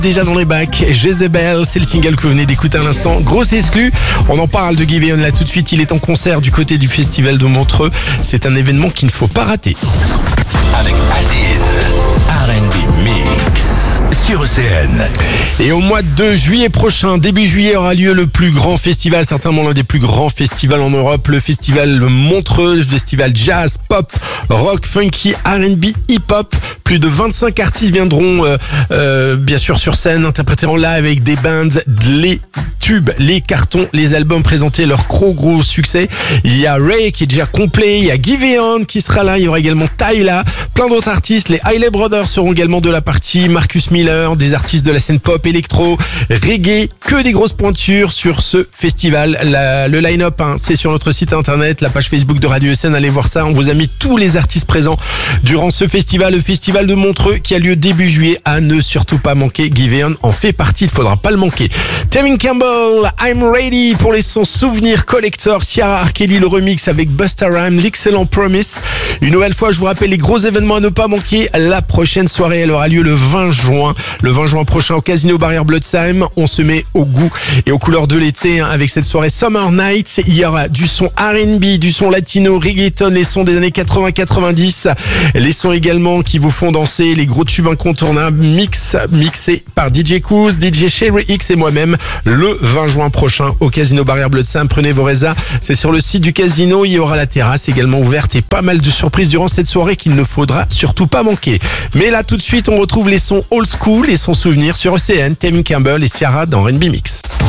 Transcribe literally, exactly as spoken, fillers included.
Déjà dans les bacs, Jezebel, c'est le single que vous venez d'écouter à l'instant. Grosse exclu, on en parle de Giveon là tout de suite. Il est en concert du côté du festival de Montreux. C'est un événement qu'il ne faut pas rater. Avec Asdin, R and B Mix sur E C N. Et au mois de juillet prochain, début juillet, aura lieu le plus grand festival, certainement l'un des plus grands festivals en Europe, le festival Montreux, le festival jazz, pop, rock, funky, R and B, hip-hop. Plus de vingt-cinq artistes viendront euh, euh, bien sûr sur scène, interpréter en live avec des bands, les tubes, les cartons, les albums, présenter leur gros gros succès. Il y a Ray qui est déjà complet, il y a Giveon qui sera là, il y aura également Tyla, plein d'autres artistes. Les Hailey Brothers seront également de la partie, Marcus Miller, des artistes de la scène pop, électro, reggae, que des grosses pointures sur ce festival. La, le line-up, hein, c'est sur notre site internet, la page Facebook de Radio E C N, allez voir ça. On vous a mis tous les artistes présents durant ce festival, le festival de Montreux qui a lieu début juillet, à ne surtout pas manquer. Giveon en fait partie, il ne faudra pas le manquer. Tevin Campbell, I'm Ready pour les sons souvenirs collector, Ciara R. Kelly, le remix avec Busta Rhymes, l'excellent Promise. Une nouvelle fois, je vous rappelle les gros événements à ne pas manquer. La prochaine soirée, elle aura lieu le vingt juin. Le vingt juin prochain au Casino Barrière Blotzheim. On se met au goût et aux couleurs de l'été hein, avec cette soirée Summer Night. Il y aura du son R and B, du son latino, reggaeton, les sons des années quatre-vingts quatre-vingt-dix. Les sons également qui vous font danser, les gros tubes incontournables, mix, mixés par D J Kouz, D J Sherry X et moi-même le vingt juin prochain au Casino Barrière Blotzheim. Prenez vos résas, c'est sur le site du casino. Il y aura la terrasse également ouverte et pas mal de surprises durant cette soirée qu'il ne faudra surtout pas manquer. Mais là tout de suite, on retrouve les sons old school, les sons souvenirs sur E C N, Tevin Campbell et Ciara dans R and B Mix.